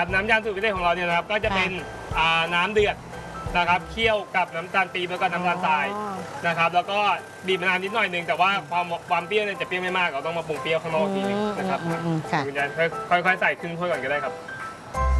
นะครับน้ำยำสูตรพิเศษของเราเนี่ยนะครับก็จะเป็นน้ำเดือดนะครับเคี่ยวกับน้ำตาลปี๊บแล้วก็น้ำตาลทรายนะครับแล้วก็บีบมะนาวนิดหน่อยนึงแต่ว่าความเปรี้ยวเนี่ยจะเปรี้ยวไม่มากเราต้องมาปรุงเปรี้ยวข้างนอกทีนึงนะครับคุณยายค่อยๆใส่ครึ่งถ้วยก่อนก็ได้ครับ